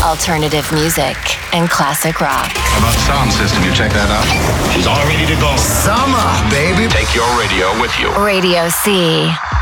Alternative music and classic rock. How about sound system? You check that out? She's all ready to go. Summer, baby. Take your radio with you. Radio C.